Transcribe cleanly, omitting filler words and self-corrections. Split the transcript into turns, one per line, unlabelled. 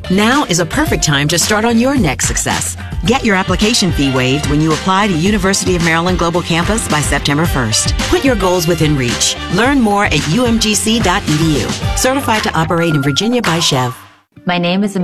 Now is a perfect time to start on your next success. Get your application fee waived when you apply to University of Maryland Global Campus by September 1st. Put your goals within reach. Learn more at umgc.edu. Certified to operate in Virginia by Chev.
My name is